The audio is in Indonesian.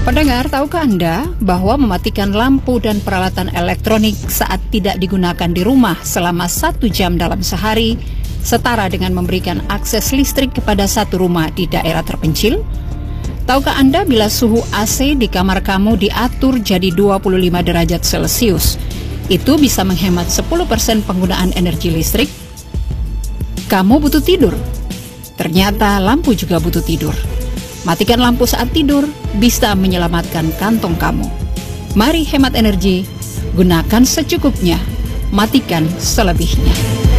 Pendengar, tahukah Anda bahwa mematikan lampu dan peralatan elektronik saat tidak digunakan di rumah selama 1 jam dalam sehari setara dengan memberikan akses listrik kepada satu rumah di daerah terpencil? Tahukah Anda bila suhu AC di kamar kamu diatur jadi 25 derajat Celcius, itu bisa menghemat 10% penggunaan energi listrik? Kamu butuh tidur. Ternyata lampu juga butuh tidur. Matikan lampu saat tidur bisa menyelamatkan kantong kamu. Mari hemat energi, gunakan secukupnya, matikan selebihnya.